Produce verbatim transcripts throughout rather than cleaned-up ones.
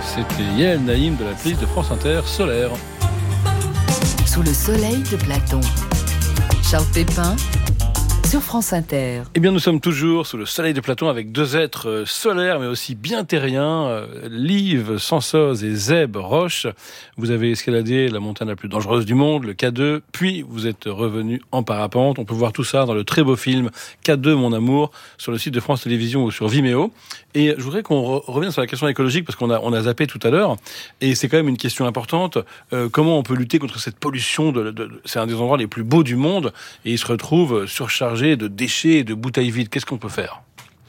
C'était Yael Naïm de la playlist de France Inter, Solaire. Sous le soleil de Platon, Charles Pépin sur France Inter. Eh bien, nous sommes toujours sous le soleil de Platon avec deux êtres solaires, mais aussi bien terriens, Liv Sansoz et Zeb Roche. Vous avez escaladé la montagne la plus dangereuse du monde, le K deux, puis vous êtes revenu en parapente. On peut voir tout ça dans le très beau film K deux, mon amour, sur le site de France Télévisions ou sur Vimeo. Et je voudrais qu'on re- revienne sur la question écologique, parce qu'on a, on a zappé tout à l'heure, et c'est quand même une question importante. Euh, comment on peut lutter contre cette pollution de, de, de, c'est un des endroits les plus beaux du monde, et il se retrouve surchargé de déchets et de bouteilles vides. Qu'est-ce qu'on peut faire ?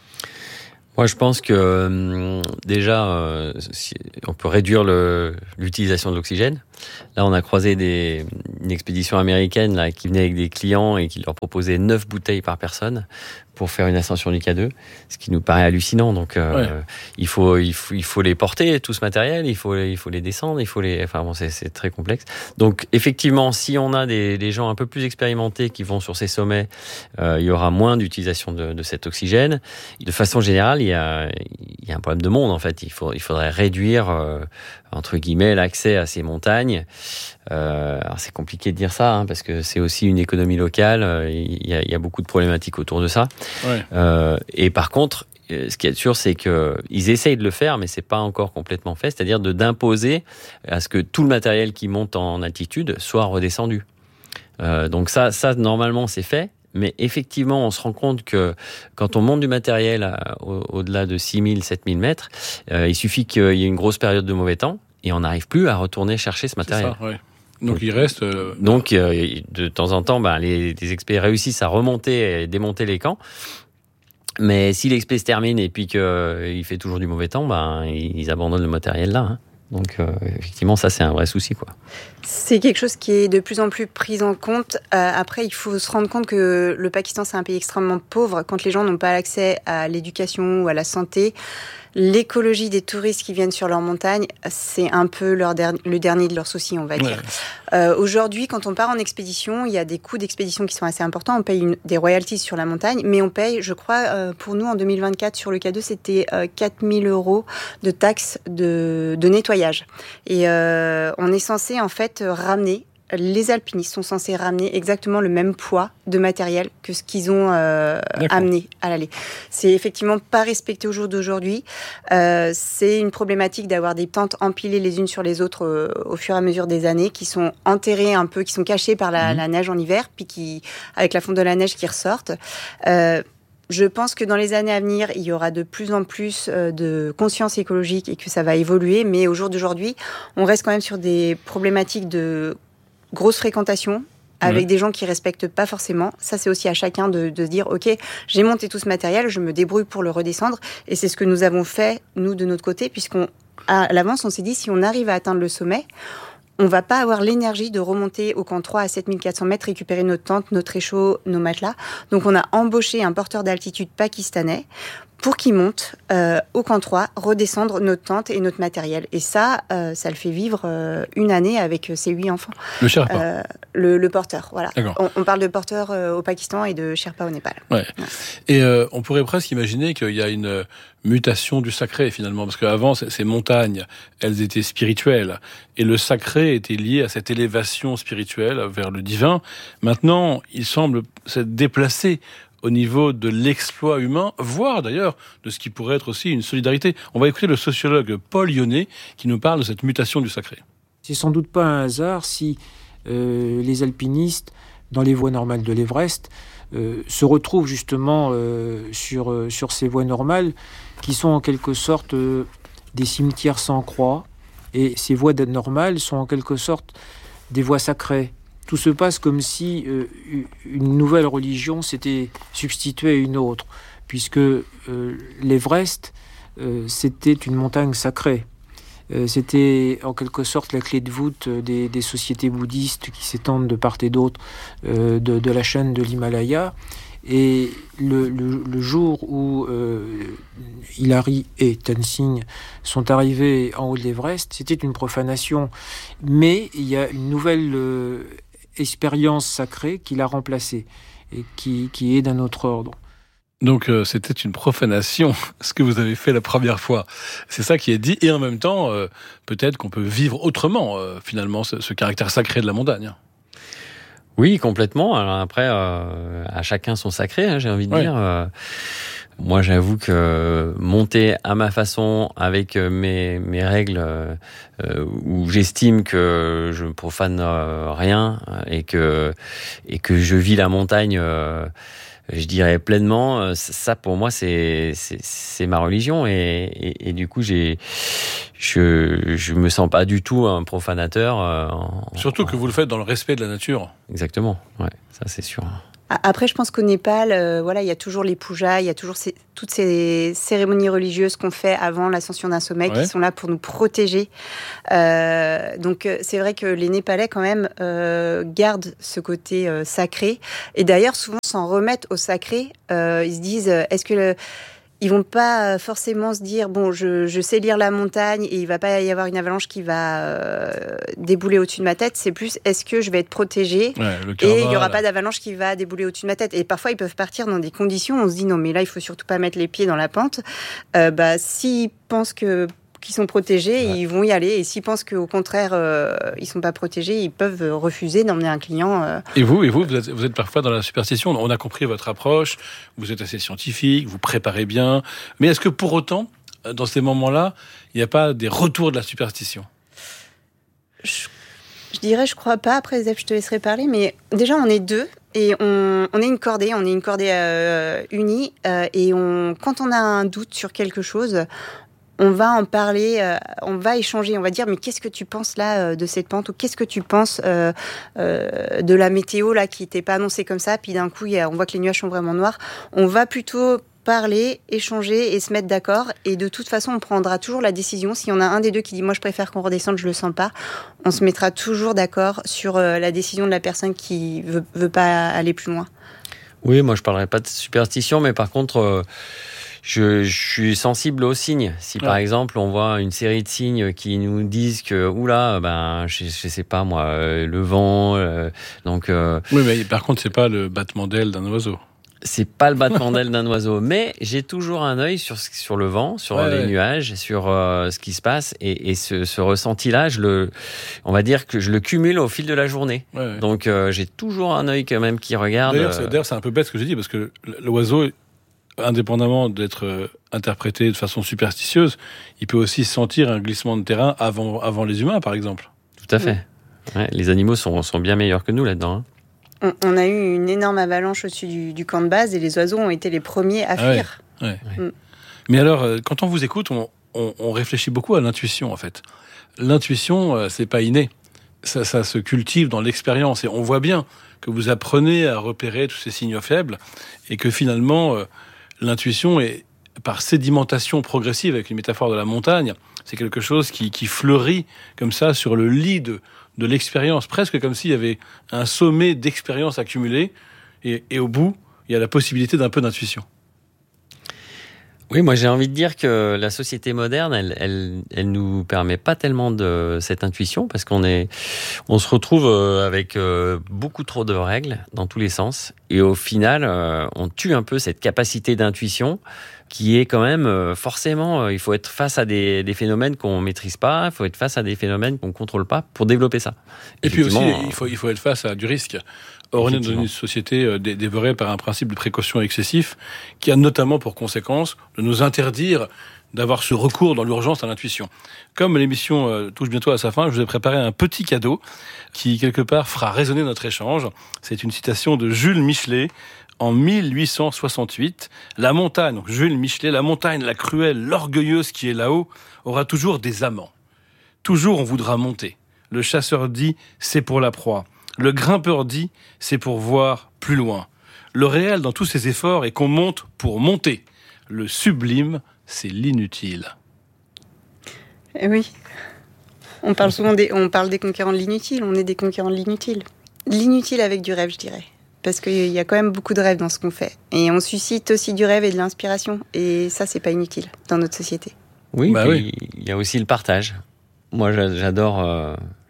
Moi, je pense que euh, déjà, euh, si on peut réduire le, l'utilisation de l'oxygène. Là, on a croisé des, une expédition américaine là, qui venait avec des clients et qui leur proposait neuf bouteilles par personne pour faire une ascension du K deux, ce qui nous paraît hallucinant. Donc, euh, ouais. il faut, il faut, il faut les porter, tout ce matériel, il faut, il faut les descendre, il faut les, enfin bon, c'est, c'est très complexe. Donc, effectivement, si on a des, des gens un peu plus expérimentés qui vont sur ces sommets, euh, il y aura moins d'utilisation de, de cet oxygène. De façon générale, il y a, il y a un problème de monde, en fait. Il faut, il faudrait réduire, euh, entre guillemets, l'accès à ces montagnes. Euh, alors c'est compliqué de dire ça, hein, parce que c'est aussi une économie locale. Il y a, il y a beaucoup de problématiques autour de ça. Ouais. Euh, et par contre, ce qui est sûr, c'est que ils essayent de le faire, mais c'est pas encore complètement fait. C'est-à-dire de d'imposer à ce que tout le matériel qui monte en altitude soit redescendu. Euh, donc ça, ça normalement c'est fait. Mais effectivement, on se rend compte que quand on monte du matériel à, au, au-delà de six mille, sept mille mètres, euh, il suffit qu'il y ait une grosse période de mauvais temps et on n'arrive plus à retourner chercher ce matériel. C'est ça, ouais. Donc, donc il reste... Euh... Donc euh, de temps en temps, ben, les, les experts réussissent à remonter et démonter les camps. Mais si l'expé se termine et puis qu'il euh, fait toujours du mauvais temps, ben, ils abandonnent le matériel là. Hein. Donc, euh, effectivement, ça, c'est un vrai souci, quoi. C'est quelque chose qui est de plus en plus pris en compte. Euh, après, il faut se rendre compte que le Pakistan, c'est un pays extrêmement pauvre. Quand les gens n'ont pas accès à l'éducation ou à la santé, l'écologie des touristes qui viennent sur leur montagne, c'est un peu leur der- le dernier de leurs soucis, on va dire. Ouais. Euh, aujourd'hui, quand on part en expédition, il y a des coûts d'expédition qui sont assez importants. On paye une, des royalties sur la montagne, mais on paye, je crois, euh, pour nous, en deux mille vingt-quatre, sur le K deux, c'était euh, quatre mille euros de taxes de, de nettoyage. Et euh, on est censé, en fait, ramener... Les alpinistes sont censés ramener exactement le même poids de matériel que ce qu'ils ont euh, amené à l'aller. C'est effectivement pas respecté au jour d'aujourd'hui. Euh, c'est une problématique d'avoir des tentes empilées les unes sur les autres euh, au fur et à mesure des années, qui sont enterrées un peu, qui sont cachées par la, mmh. la neige en hiver, puis qui, avec la fonte de la neige qui ressortent. Euh, Je pense que dans les années à venir, il y aura de plus en plus de conscience écologique et que ça va évoluer. Mais au jour d'aujourd'hui, on reste quand même sur des problématiques de grosse fréquentation, avec mmh. des gens qui respectent pas forcément. Ça, c'est aussi à chacun de, de se dire, OK, j'ai monté tout ce matériel, je me débrouille pour le redescendre. Et c'est ce que nous avons fait, nous, de notre côté, puisqu'on, à l'avance, on s'est dit, si on arrive à atteindre le sommet, on va pas avoir l'énergie de remonter au camp trois à sept mille quatre cents mètres, récupérer notre tente, notre réchaud, nos matelas. Donc, on a embauché un porteur d'altitude pakistanais pour qu'il monte euh, au camp trois, redescendre notre tente et notre matériel. Et ça, euh, ça le fait vivre euh, une année avec ses huit enfants. Le Sherpa euh, le, le porteur, voilà. On, on parle de porteur euh, au Pakistan et de Sherpa au Népal. Ouais. Ouais. Et euh, on pourrait presque imaginer qu'il y a une mutation du sacré, finalement. Parce qu'avant, ces montagnes, elles étaient spirituelles. Et le sacré était lié à cette élévation spirituelle vers le divin. Maintenant, il semble s'être déplacé au niveau de l'exploit humain, voire d'ailleurs de ce qui pourrait être aussi une solidarité. On va écouter le sociologue Paul Yonnet qui nous parle de cette mutation du sacré. C'est sans doute pas un hasard si euh, les alpinistes, dans les voies normales de l'Everest, euh, se retrouvent justement euh, sur, euh, sur ces voies normales qui sont en quelque sorte euh, des cimetières sans croix. Et ces voies normales sont en quelque sorte des voies sacrées. Tout se passe comme si euh, une nouvelle religion s'était substituée à une autre, puisque euh, l'Everest, euh, c'était une montagne sacrée. Euh, c'était en quelque sorte la clé de voûte des, des sociétés bouddhistes qui s'étendent de part et d'autre euh, de, de la chaîne de l'Himalaya. Et le, le, le jour où euh, Hilary et Tenzing sont arrivés en haut de l'Everest, c'était une profanation. Mais il y a une nouvelle... Euh, expérience sacrée qui l'a remplacée et qui, qui est d'un autre ordre. Donc euh, c'était une profanation, ce que vous avez fait la première fois. C'est ça qui est dit, et en même temps, euh, peut-être qu'on peut vivre autrement, euh, finalement, ce, ce caractère sacré de la montagne. Oui, complètement. Alors après, euh, à chacun son sacré, hein, j'ai envie de ouais. dire. Euh, moi, j'avoue que monter à ma façon, avec mes, mes règles, euh, où j'estime que je ne profane euh, rien et que, et que je vis la montagne... Euh, je dirais pleinement, ça pour moi c'est c'est, c'est ma religion et, et, et du coup j'ai je je me sens pas du tout un profanateur. En, Surtout en... que vous le faites dans le respect de la nature. Exactement, ouais, ça c'est sûr. Après, je pense qu'au Népal, euh, voilà, il y a toujours les pujas, il y a toujours ces, toutes ces cérémonies religieuses qu'on fait avant l'ascension d'un sommet, ouais. qui sont là pour nous protéger. Euh, donc, c'est vrai que les Népalais, quand même, euh, gardent ce côté euh, sacré. Et d'ailleurs, souvent, s'en remettent au sacré. Euh, ils se disent, est-ce que... Le... Ils vont pas forcément se dire bon, je, je sais lire la montagne et il va pas y avoir une avalanche qui va euh, débouler au-dessus de ma tête. C'est plus est-ce que je vais être protégée ouais, et il y aura pas d'avalanche qui va débouler au-dessus de ma tête. Et parfois ils peuvent partir dans des conditions où on se dit non mais là il faut surtout pas mettre les pieds dans la pente. Euh, bah s'ils pensent que qui sont protégés, ouais. ils vont y aller. Et s'ils pensent qu'au contraire, euh, ils ne sont pas protégés, ils peuvent refuser d'emmener un client. Euh... Et vous, et vous, vous êtes, vous êtes parfois dans la superstition. On a compris votre approche, vous êtes assez scientifique, vous préparez bien. Mais est-ce que pour autant, dans ces moments-là, il n'y a pas des retours de la superstition ? je, je dirais, je ne crois pas. Après, Zeb, je te laisserai parler. Mais déjà, on est deux. Et on, on est une cordée, on est une cordée euh, unie. Euh, et on, quand on a un doute sur quelque chose... on va en parler, euh, on va échanger, on va dire mais qu'est-ce que tu penses là euh, de cette pente ou qu'est-ce que tu penses euh, euh, de la météo là qui n'était pas annoncée comme ça, puis d'un coup y a, on voit que les nuages sont vraiment noirs. On va plutôt parler, échanger et se mettre d'accord et de toute façon on prendra toujours la décision. S'il y en a un des deux qui dit moi je préfère qu'on redescende, je le sens pas, on se mettra toujours d'accord sur euh, la décision de la personne qui veut, veut pas aller plus loin. Oui, moi je parlerai pas de superstition, mais par contre euh... Je, je suis sensible aux signes. Si par ouais. exemple on voit une série de signes qui nous disent que oula, ben je, je sais pas moi, euh, le vent, euh, donc. Euh, oui, mais par contre c'est pas le battement d'aile d'un oiseau. C'est pas le battement d'aile d'un oiseau, mais j'ai toujours un œil sur sur le vent, sur ouais, les ouais. nuages, sur euh, ce qui se passe et, et ce, ce ressenti-là, je le, on va dire que je le cumule au fil de la journée. Ouais, ouais. Donc euh, j'ai toujours un œil quand même qui regarde. D'ailleurs, c'est, d'ailleurs, c'est un peu bête ce que j'ai dit parce que l'oiseau, indépendamment d'être euh, interprété de façon superstitieuse, il peut aussi sentir un glissement de terrain avant, avant les humains, par exemple. Tout à fait. Ouais, les animaux sont, sont bien meilleurs que nous là-dedans. Hein. On, on a eu une énorme avalanche au-dessus du, du camp de base et les oiseaux ont été les premiers à fuir. Ah ouais, ouais. Mm. Mais alors, quand on vous écoute, on, on, on réfléchit beaucoup à l'intuition, en fait. L'intuition, euh, c'est pas inné. Ça, ça se cultive dans l'expérience. Et on voit bien que vous apprenez à repérer tous ces signaux faibles et que finalement... Euh, l'intuition est, par sédimentation progressive, avec une métaphore de la montagne, c'est quelque chose qui, qui fleurit comme ça sur le lit de, de l'expérience, presque comme s'il y avait un sommet d'expérience accumulée, et, et au bout, il y a la possibilité d'un peu d'intuition. Oui, moi j'ai envie de dire que la société moderne, elle, elle, elle nous permet pas tellement de cette intuition parce qu'on est, on se retrouve avec beaucoup trop de règles dans tous les sens et au final, on tue un peu cette capacité d'intuition qui est quand même forcément, il faut être face à des, des phénomènes qu'on maîtrise pas, il faut être face à des phénomènes qu'on contrôle pas pour développer ça. Et puis aussi, il faut, il faut être face à du risque. Or, on est dans une société dévorée par un principe de précaution excessif qui a notamment pour conséquence de nous interdire d'avoir ce recours dans l'urgence à l'intuition. Comme l'émission euh, touche bientôt à sa fin, je vous ai préparé un petit cadeau qui, quelque part, fera résonner notre échange. C'est une citation de Jules Michelet en mille huit cent soixante-huit. La montagne, donc Jules Michelet, la montagne, la cruelle, l'orgueilleuse qui est là-haut, aura toujours des amants. Toujours on voudra monter. Le chasseur dit, c'est pour la proie. Le grimpeur dit, c'est pour voir plus loin. Le réel dans tous ses efforts est qu'on monte pour monter. Le sublime, c'est l'inutile. Eh oui. On parle souvent des, on parle des conquérants de l'inutile. On est des conquérants de l'inutile. L'inutile avec du rêve, je dirais. Parce qu'il y a quand même beaucoup de rêves dans ce qu'on fait. Et on suscite aussi du rêve et de l'inspiration. Et ça, c'est pas inutile dans notre société. Oui, bah puis oui. Il y a aussi le partage. Moi, j'adore, euh,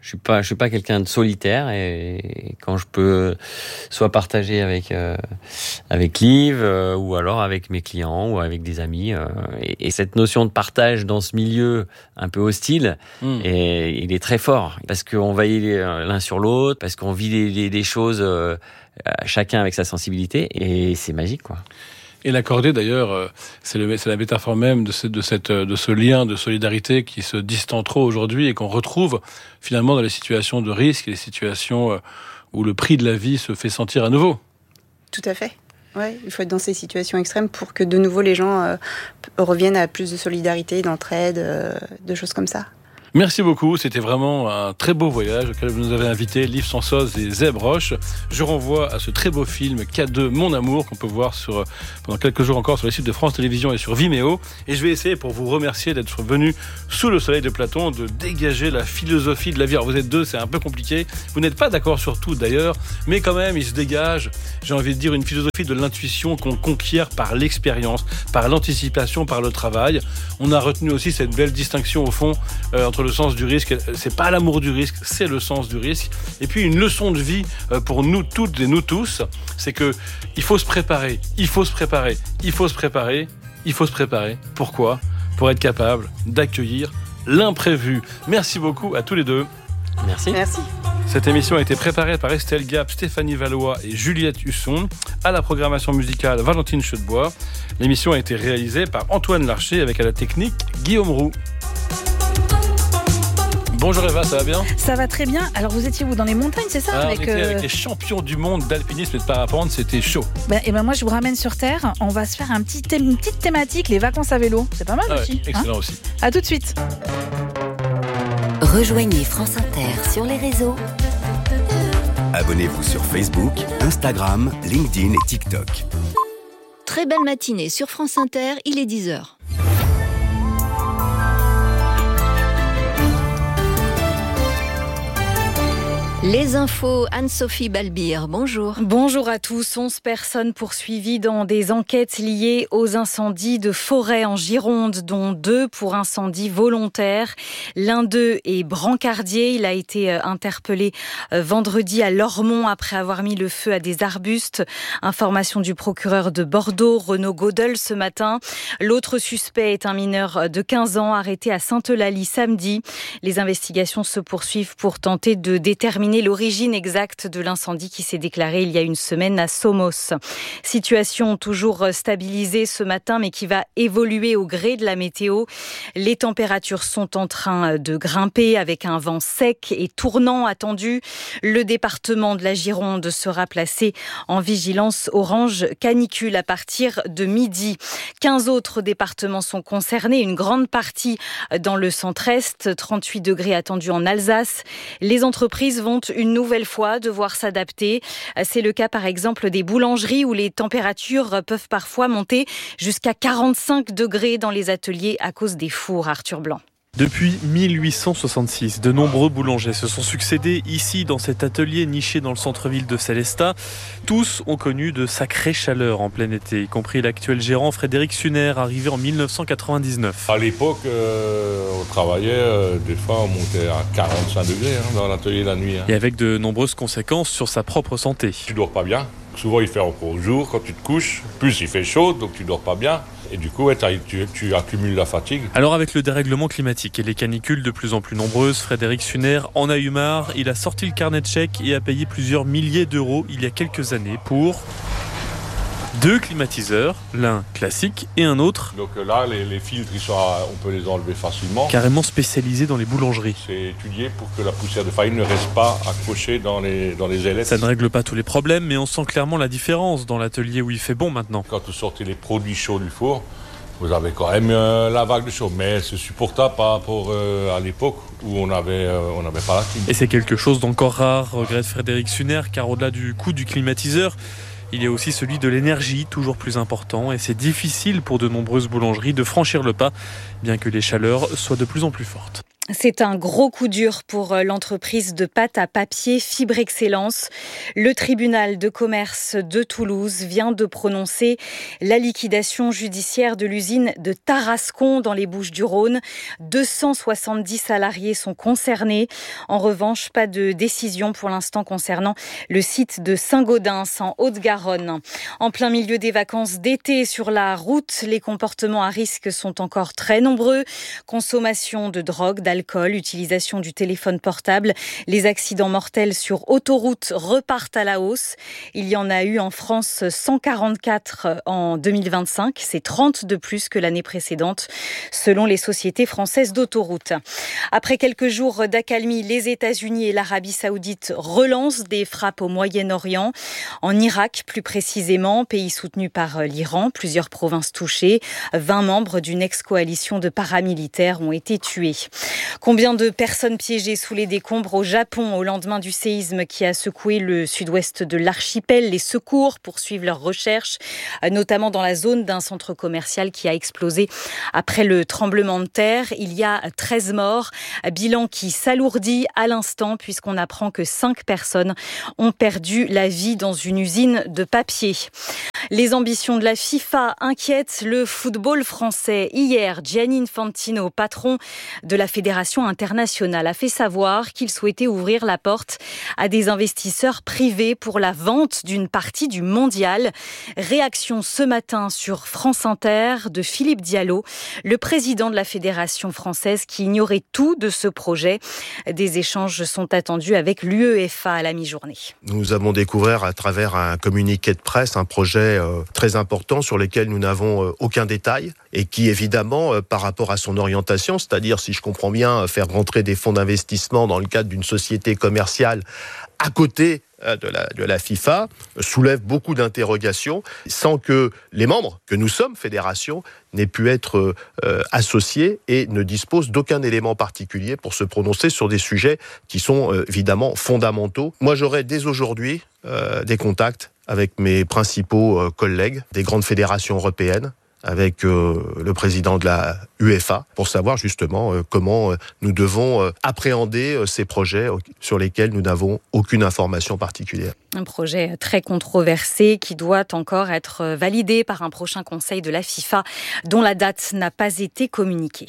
Je suis pas, je suis pas quelqu'un de solitaire et quand je peux soit partager avec euh, avec Liv euh, ou alors avec mes clients ou avec des amis euh, et, et cette notion de partage dans ce milieu un peu hostile, mmh. et, il est très fort parce qu'on veille l'un sur l'autre, parce qu'on vit des, des, des choses euh, chacun avec sa sensibilité et c'est magique quoi. Et l'accordé, d'ailleurs, c'est, le, c'est la métaphore même de ce, de, cette, de ce lien de solidarité qui se distend trop aujourd'hui et qu'on retrouve finalement dans les situations de risque et les situations où le prix de la vie se fait sentir à nouveau. Tout à fait. Ouais, il faut être dans ces situations extrêmes pour que de nouveau les gens euh, reviennent à plus de solidarité, d'entraide, euh, de choses comme ça. Merci beaucoup, c'était vraiment un très beau voyage auquel vous nous avez invités, Liv Sansoz et Zeb Roche. Je renvoie à ce très beau film K deux, Mon Amour, qu'on peut voir sur, pendant quelques jours encore sur les sites de France Télévisions et sur Vimeo. Et je vais essayer, pour vous remercier d'être venus sous le soleil de Platon, de dégager la philosophie de la vie. Alors vous êtes deux, c'est un peu compliqué. Vous n'êtes pas d'accord sur tout d'ailleurs, mais quand même, il se dégage, j'ai envie de dire, une philosophie de l'intuition qu'on conquiert par l'expérience, par l'anticipation, par le travail. On a retenu aussi cette belle distinction au fond euh, entre le sens du risque, c'est pas l'amour du risque, c'est le sens du risque. Et puis une leçon de vie pour nous toutes et nous tous, c'est que il faut se préparer, il faut se préparer, il faut se préparer, il faut se préparer. Pourquoi ? Pour être capable d'accueillir l'imprévu. Merci beaucoup à tous les deux. Merci. Merci. Cette émission a été préparée par Estelle Gap, Stéphanie Valois et Juliette Husson. À la programmation musicale, Valentine Chedebois. L'émission a été réalisée par Antoine Larcher avec à la technique Guillaume Roux. Bonjour Eva, ça va bien ? Ça va très bien. Alors vous étiez où ? Dans les montagnes, c'est ça ? Ah, avec, on était euh... avec les champions du monde d'alpinisme et de parapente, c'était chaud. Ben, et ben moi je vous ramène sur Terre. On va se faire un petit thé- une petite thématique, les vacances à vélo. C'est pas mal ah aussi. Ouais, excellent hein aussi. À tout de suite. Rejoignez France Inter sur les réseaux. Abonnez-vous sur Facebook, Instagram, LinkedIn et TikTok. Très belle matinée sur France Inter, il est dix heures. Les infos, Anne-Sophie Balbir, bonjour. Bonjour à tous. onze personnes poursuivies dans des enquêtes liées aux incendies de forêt en Gironde, dont deux pour incendie volontaire. L'un d'eux est brancardier. Il a été interpellé vendredi à Lormont après avoir mis le feu à des arbustes. Information du procureur de Bordeaux, Renaud Godel, ce matin. L'autre suspect est un mineur de quinze ans arrêté à Sainte-Eulalie samedi. Les investigations se poursuivent pour tenter de déterminer l'origine exacte de l'incendie qui s'est déclaré il y a une semaine à Somos. Situation toujours stabilisée ce matin, mais qui va évoluer au gré de la météo. Les températures sont en train de grimper avec un vent sec et tournant attendu. Le département de la Gironde sera placé en vigilance orange canicule à partir de midi. quinze autres départements sont concernés, une grande partie dans le centre-est, trente-huit degrés attendus en Alsace. Les entreprises vont une nouvelle fois devoir s'adapter. C'est le cas par exemple des boulangeries où les températures peuvent parfois monter jusqu'à quarante-cinq degrés dans les ateliers à cause des fours. Arthur Blanc. Depuis mille huit cent soixante-six, de nombreux boulangers se sont succédés ici dans cet atelier niché dans le centre-ville de Célestat. Tous ont connu de sacrées chaleurs en plein été, y compris l'actuel gérant Frédéric Suner, arrivé en mille neuf cent quatre-vingt-dix-neuf. À l'époque, euh, on travaillait, euh, des fois on montait à quarante-cinq degrés hein, dans l'atelier la nuit. Hein. Et avec de nombreuses conséquences sur sa propre santé. Tu dors pas bien. Souvent il fait encore jour quand tu te couches, plus il fait chaud, donc tu dors pas bien. Et du coup, ouais, tu, tu accumules la fatigue. Alors avec le dérèglement climatique et les canicules de plus en plus nombreuses, Frédéric Suner en a eu marre. Il a sorti le carnet de chèques et a payé plusieurs milliers d'euros il y a quelques années pour deux climatiseurs, l'un classique et un autre. Donc là, les, les filtres, ils sont à, on peut les enlever facilement. Carrément spécialisés dans les boulangeries. C'est étudié pour que la poussière de farine ne reste pas accrochée dans les, dans les ailettes. Ça ne règle pas tous les problèmes, mais on sent clairement la différence dans l'atelier où il fait bon maintenant. Quand vous sortez les produits chauds du four, vous avez quand même euh, la vague de chaud, mais c'est supportable par rapport euh, à l'époque où on n'avait euh, on n'avait pas la clim. Et c'est quelque chose d'encore rare, regrette Frédéric Suner, car au-delà du coût du climatiseur, il y a aussi celui de l'énergie, toujours plus important, et c'est difficile pour de nombreuses boulangeries de franchir le pas, bien que les chaleurs soient de plus en plus fortes. C'est un gros coup dur pour l'entreprise de pâte à papier Fibre Excellence. Le tribunal de commerce de Toulouse vient de prononcer la liquidation judiciaire de l'usine de Tarascon dans les Bouches-du-Rhône. deux cent soixante-dix salariés sont concernés. En revanche, pas de décision pour l'instant concernant le site de Saint-Gaudens en Haute-Garonne. En plein milieu des vacances d'été sur la route, les comportements à risque sont encore très nombreux. Consommation de drogue, d'alcool, utilisation du téléphone portable. Les accidents mortels sur autoroute repartent à la hausse. Il y en a eu en France cent quarante-quatre en deux mille vingt-cinq. C'est trente de plus que l'année précédente, selon les sociétés françaises d'autoroutes. Après quelques jours d'accalmie, les États-Unis et l'Arabie Saoudite relancent des frappes au Moyen-Orient. En Irak, plus précisément, pays soutenu par l'Iran, plusieurs provinces touchées. vingt membres d'une ex-coalition de paramilitaires ont été tués. Combien de personnes piégées sous les décombres au Japon au lendemain du séisme qui a secoué le sud-ouest de l'archipel? Les secours poursuivent leurs recherches, notamment dans la zone d'un centre commercial qui a explosé après le tremblement de terre. Il y a treize morts, bilan qui s'alourdit à l'instant puisqu'on apprend que cinq personnes ont perdu la vie dans une usine de papier. Les ambitions de la FIFA inquiètent le football français. Hier, Gianni Infantino, patron de la Fédération internationale, a fait savoir qu'il souhaitait ouvrir la porte à des investisseurs privés pour la vente d'une partie du mondial. Réaction ce matin sur France Inter de Philippe Diallo, le président de la Fédération française, qui ignorait tout de ce projet. Des échanges sont attendus avec l'UEFA à la mi-journée. Nous avons découvert à travers un communiqué de presse un projet euh, très important sur lequel nous n'avons euh, aucun détail et qui évidemment euh, par rapport à son orientation, c'est-à-dire si je comprends bien faire rentrer des fonds d'investissement dans le cadre d'une société commerciale à côté de la, de la FIFA, soulève beaucoup d'interrogations sans que les membres, que nous sommes fédération, n'aient pu être euh, associés et ne disposent d'aucun élément particulier pour se prononcer sur des sujets qui sont euh, évidemment fondamentaux. Moi, j'aurai dès aujourd'hui euh, des contacts avec mes principaux euh, collègues des grandes fédérations européennes, avec euh, le président de la UEFA, pour savoir justement euh, comment euh, nous devons euh, appréhender euh, ces projets euh, sur lesquels nous n'avons aucune information particulière. Un projet très controversé qui doit encore être validé par un prochain conseil de la FIFA, dont la date n'a pas été communiquée.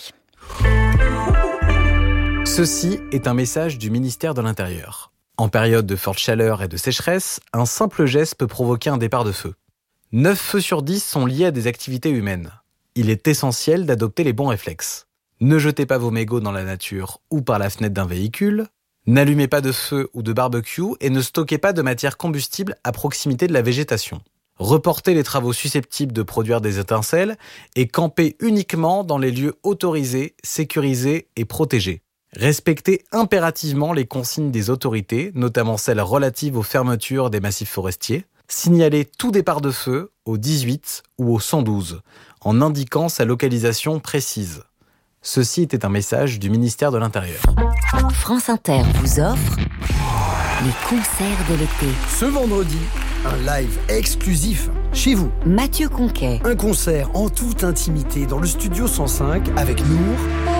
Ceci est un message du ministère de l'Intérieur. En période de forte chaleur et de sécheresse, un simple geste peut provoquer un départ de feu. neuf feux sur dix sont liés à des activités humaines. Il est essentiel d'adopter les bons réflexes. Ne jetez pas vos mégots dans la nature ou par la fenêtre d'un véhicule. N'allumez pas de feu ou de barbecue et ne stockez pas de matière combustible à proximité de la végétation. Reportez les travaux susceptibles de produire des étincelles et campez uniquement dans les lieux autorisés, sécurisés et protégés. Respectez impérativement les consignes des autorités, notamment celles relatives aux fermetures des massifs forestiers. Signalez tout départ de feu au dix-huit ou au cent douze, en indiquant sa localisation précise. Ceci était un message du ministère de l'Intérieur. France Inter vous offre les concerts de l'été. Ce vendredi, un live exclusif chez vous. Mathieu Conquet. Un concert en toute intimité dans le studio cent cinq avec Nour